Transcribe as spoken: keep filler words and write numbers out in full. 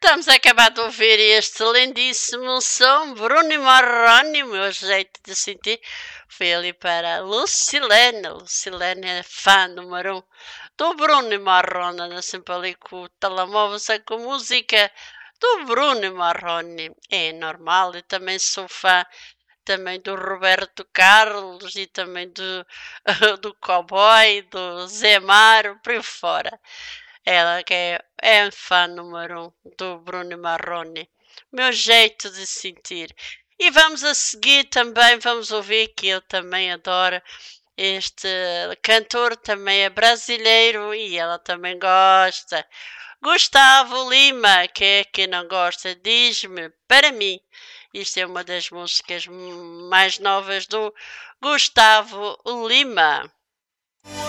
Estamos a acabar de ouvir este lindíssimo som, Bruno e Marrone, o meu jeito de sentir. Foi ali para Lucilene. Lucilene é fã número um do Bruno e Marrone, anda sempre ali com o telemóvel, sai com música do Bruno e Marrone. É normal, eu também sou fã também do Roberto Carlos e também do, do Cowboy, do Zé Maro, por aí fora. Ela que é, é fã número um do Bruno Marrone. Meu jeito de sentir. E vamos a seguir também, vamos ouvir que eu também adoro. Este cantor também é brasileiro e ela também gosta. Gustavo Lima, que é quem não gosta, diz-me, para mim. Isto é uma das músicas mais novas do Gustavo Lima.